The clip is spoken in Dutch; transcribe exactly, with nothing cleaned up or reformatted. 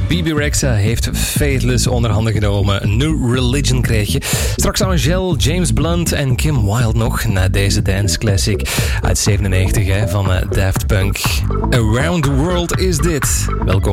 Bebe Rexha heeft Faithless onder handen genomen. New Religion kreeg je. Straks Angèle, James Blunt en Kim Wilde nog na deze dance classic uit zevenennegentig hè, van Daft Punk. Around the World is dit. Welkom.